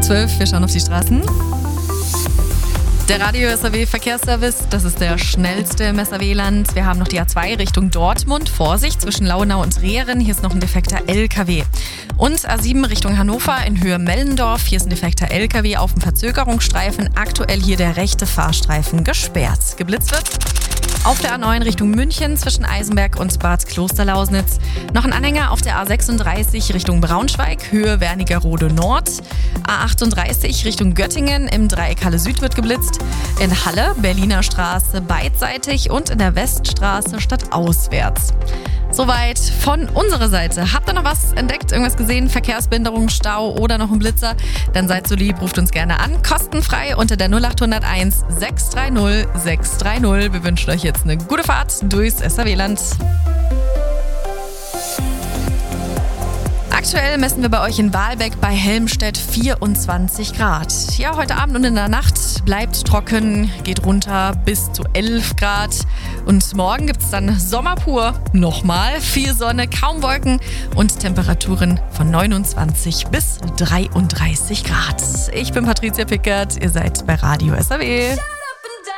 12 wir schauen auf die Straßen. Der Radio SAW Verkehrsservice, das ist der schnellste im SAW-Land. Wir haben noch die A2 Richtung Dortmund. Vorsicht zwischen Launau und Rehren, hier ist noch ein defekter LKW. Und A7 Richtung Hannover in Höhe Mellendorf, hier ist ein defekter LKW auf dem Verzögerungsstreifen. Aktuell hier der rechte Fahrstreifen gesperrt. Geblitzt wird auf der A9 Richtung München zwischen Eisenberg und Bad Klosterlausnitz. Noch ein Anhänger auf der A36 Richtung Braunschweig, Höhe Wernigerode Nord. A38 Richtung Göttingen im Dreieck Halle Süd wird geblitzt. In Halle, Berliner Straße beidseitig und in der Weststraße stadtauswärts. Soweit von unserer Seite. Habt ihr noch was entdeckt, irgendwas gesehen? Verkehrsbehinderung, Stau oder noch ein Blitzer? Dann seid so lieb, ruft uns gerne an. Kostenfrei unter der 0801 630 630. Wir wünschen euch jetzt eine gute Fahrt durchs SAW-Land. Aktuell messen wir bei euch in Wahlbeck bei Helmstedt 24 Grad. Ja, heute Abend und in der Nacht bleibt trocken, geht runter bis zu 11 Grad. Und morgen gibt es dann Sommer pur. Nochmal viel Sonne, kaum Wolken und Temperaturen von 29 bis 33 Grad. Ich bin Patricia Pickert, ihr seid bei Radio SAW.